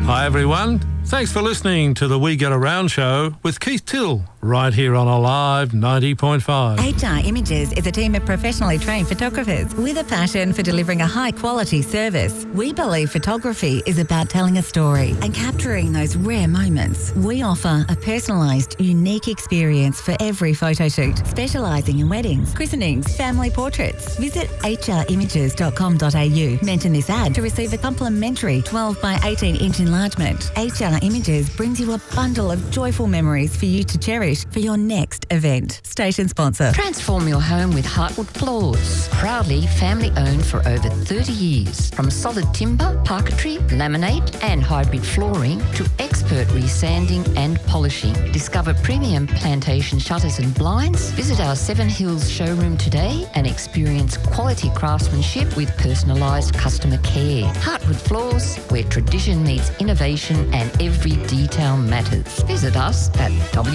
Hi everyone, thanks for listening to the We Get Around show with Keith Till, right here on Alive 90.5. HR Images is a team of professionally trained photographers with a passion for delivering a high-quality service. We believe photography is about telling a story and capturing those rare moments. We offer a personalised, unique experience for every photo shoot, specialising in weddings, christenings, family portraits. Visit hrimages.com.au. Mention this ad to receive a complimentary 12 by 18-inch enlargement. HR Images brings you a bundle of joyful memories for you to cherish for your next event. Station sponsor. Transform your home with Heartwood Floors. Proudly family owned for over 30 years. From solid timber, parquetry, laminate and hybrid flooring to expert resanding and polishing. Discover premium plantation shutters and blinds. Visit our Seven Hills showroom today and experience quality craftsmanship with personalised customer care. Heartwood Floors, where tradition meets innovation and every detail matters. Visit us at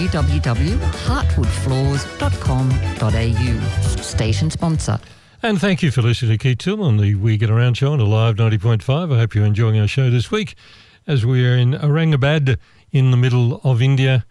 www.heartwoodfloors.com.au. Station sponsor. And thank you for listening to Keith Till on the We Get Around show on Alive 90.5. I hope you're enjoying our show this week as we are in Aurangabad in the middle of India.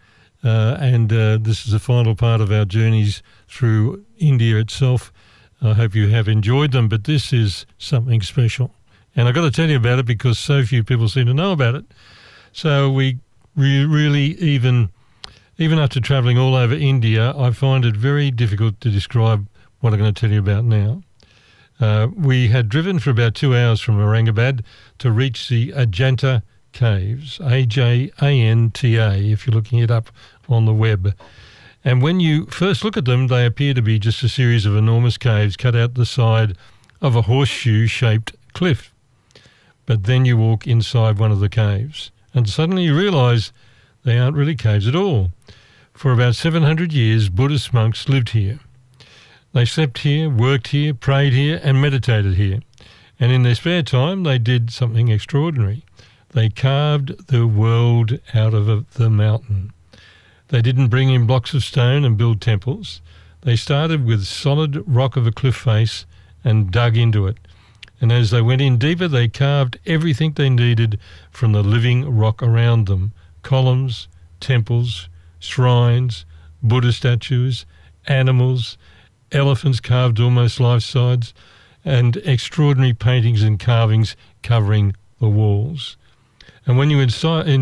This is the final part of our journeys through India itself. I hope you have enjoyed them, but this is something special. And I've got to tell you about it because so few people seem to know about it. So we really, even after travelling all over India, I find it very difficult to describe what I'm going to tell you about now. We had driven for about 2 hours from Aurangabad to reach the Ajanta Caves, Ajanta, if you're looking it up on the web. And when you first look at them, they appear to be just a series of enormous caves cut out the side of a horseshoe-shaped cliff. But then you walk inside one of the caves, and suddenly you realise they aren't really caves at all. For about 700 years, Buddhist monks lived here. They slept here, worked here, prayed here, and meditated here. And in their spare time, they did something extraordinary. They carved the world out of the mountain. They didn't bring in blocks of stone and build temples. They started with solid rock of a cliff face and dug into it. And as they went in deeper, they carved everything they needed from the living rock around them. Columns, temples, shrines, Buddha statues, animals, elephants carved almost life-size, and extraordinary paintings and carvings covering the walls. And when you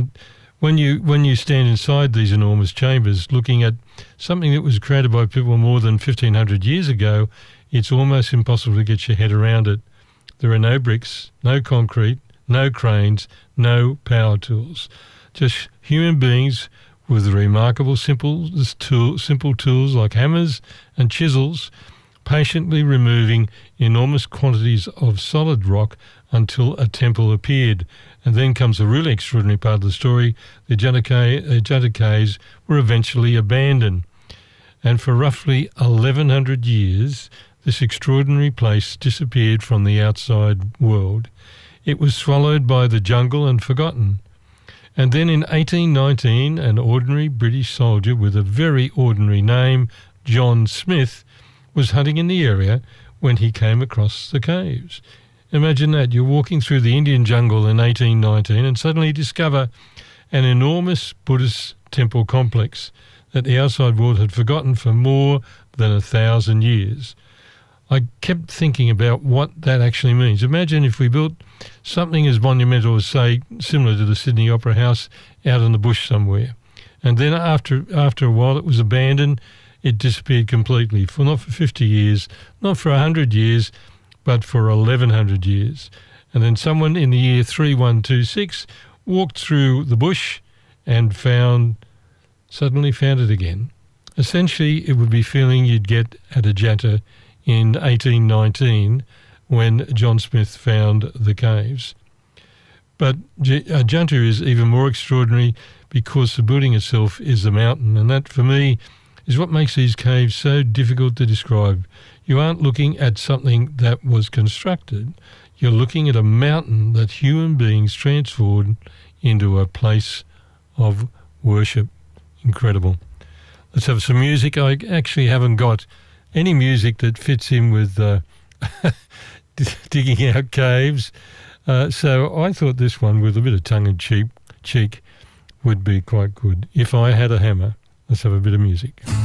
stand inside these enormous chambers, looking at something that was created by people more than 1,500 years ago, it's almost impossible to get your head around it. There are no bricks, no concrete, no cranes, no power tools. Just human beings with remarkable simple tools like hammers and chisels, patiently removing enormous quantities of solid rock until a temple appeared. And then comes a really extraordinary part of the story. The Ajanta Caves were eventually abandoned. And for roughly 1,100 years, this extraordinary place disappeared from the outside world. It was swallowed by the jungle and forgotten. And then in 1819, an ordinary British soldier with a very ordinary name, John Smith, was hunting in the area when he came across the caves. Imagine that, you're walking through the Indian jungle in 1819 and suddenly discover an enormous Buddhist temple complex that the outside world had forgotten for more than 1,000 years. I kept thinking about what that actually means. Imagine if we built something as monumental as, say, similar to the Sydney Opera House out in the bush somewhere. And then after a while it was abandoned, it disappeared completely, not for 50 years, not for 100 years, but for 1,100 years. And then someone in the year 3126 walked through the bush and suddenly found it again. Essentially, it would be feeling you'd get at Ajanta in 1819 when John Smith found the caves. But Ajanta is even more extraordinary because the building itself is a mountain, and that for me is what makes these caves so difficult to describe. You aren't looking at something that was constructed, you're looking at a mountain that human beings transformed into a place of worship. Incredible. Let's have some music. I actually haven't got any music that fits in with digging out caves. So I thought this one, with a bit of tongue-in-cheek, would be quite good. If I Had a Hammer. Let's have a bit of music.